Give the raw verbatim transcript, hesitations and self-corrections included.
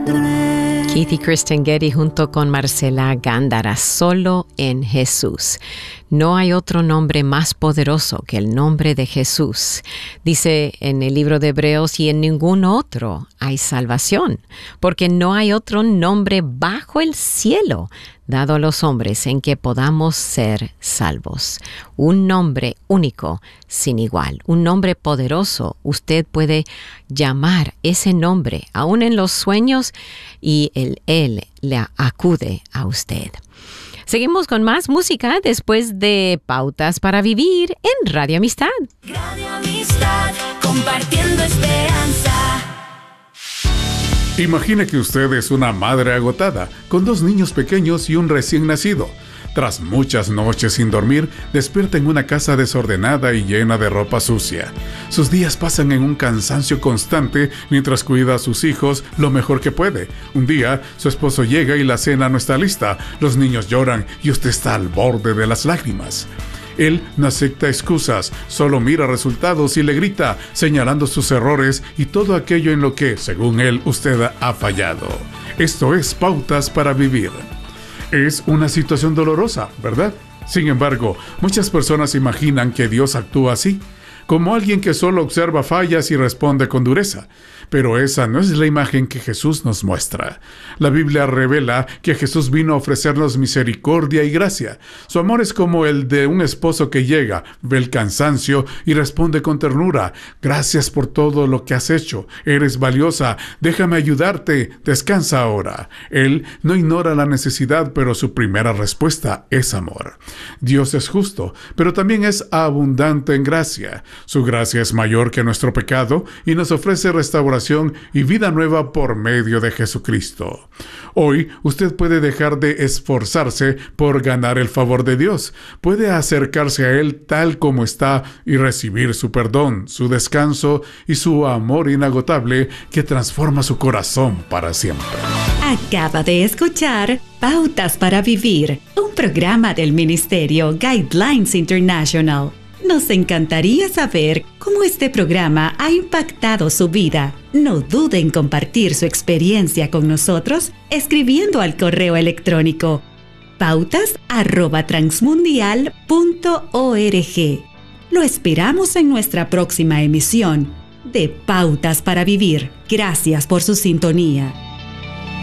Keith y Kristen Getty junto con Marcela Gándara, solo en Jesús. No hay otro nombre más poderoso que el nombre de Jesús. Dice en el libro de Hebreos, y en ningún otro hay salvación, porque no hay otro nombre bajo el cielo dado a los hombres en que podamos ser salvos. Un nombre único, sin igual, un nombre poderoso. Usted puede llamar ese nombre, aún en los sueños, y el Él le acude a usted. Seguimos con más música después de Pautas para Vivir en Radio Amistad. Radio Amistad, compartiendo esperanza. Imagine que usted es una madre agotada, con dos niños pequeños y un recién nacido. Tras muchas noches sin dormir, despierta en una casa desordenada y llena de ropa sucia. Sus días pasan en un cansancio constante mientras cuida a sus hijos lo mejor que puede. Un día, su esposo llega y la cena no está lista. Los niños lloran y usted está al borde de las lágrimas. Él no acepta excusas, solo mira resultados y le grita, señalando sus errores y todo aquello en lo que, según él, usted ha fallado. Esto es Pautas para Vivir. Es una situación dolorosa, ¿verdad? Sin embargo, muchas personas imaginan que Dios actúa así, como alguien que solo observa fallas y responde con dureza. Pero esa no es la imagen que Jesús nos muestra. La Biblia revela que Jesús vino a ofrecernos misericordia y gracia. Su amor es como el de un esposo que llega, ve el cansancio y responde con ternura. Gracias por todo lo que has hecho. Eres valiosa. Déjame ayudarte. Descansa ahora. Él no ignora la necesidad, pero su primera respuesta es amor. Dios es justo, pero también es abundante en gracia. Su gracia es mayor que nuestro pecado y nos ofrece restauración y vida nueva por medio de Jesucristo. Hoy usted puede dejar de esforzarse por ganar el favor de Dios. Puede acercarse a Él tal como está y recibir su perdón, su descanso y su amor inagotable que transforma su corazón para siempre. Acaba de escuchar Pautas para Vivir, un programa del Ministerio Guidelines International. Nos encantaría saber cómo este programa ha impactado su vida. No dude en compartir su experiencia con nosotros escribiendo al correo electrónico pautas arroba transmundial punto org. Lo esperamos en nuestra próxima emisión de Pautas para Vivir. Gracias por su sintonía.